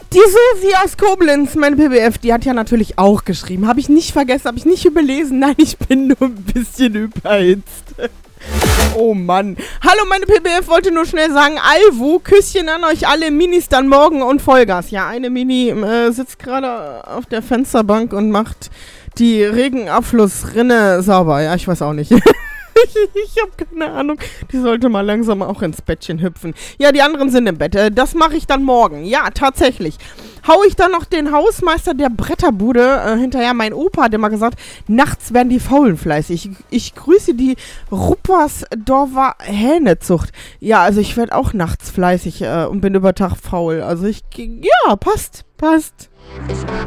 Die Susi aus Koblenz, meine PBF, die hat ja natürlich auch geschrieben. Habe ich nicht vergessen, habe ich nicht überlesen. Nein, ich bin nur ein bisschen überhitzt. Oh Mann. Hallo, meine PBF, wollte nur schnell sagen, Alvu, Küsschen an euch alle, Minis dann morgen und Vollgas. Ja, eine Mini sitzt gerade auf der Fensterbank und macht die Regenabflussrinne sauber. Ja, ich weiß auch nicht. Ich habe keine Ahnung. Die sollte mal langsam auch ins Bettchen hüpfen. Ja, die anderen sind im Bett. Das mache ich dann morgen. Ja, tatsächlich. Hau ich dann noch den Hausmeister der Bretterbude hinterher. Mein Opa hat immer gesagt, nachts werden die Faulen fleißig. Ich grüße die Ruppersdorfer Hähnezucht. Ja, also ich werde auch nachts fleißig und bin über Tag faul. Also ja, passt.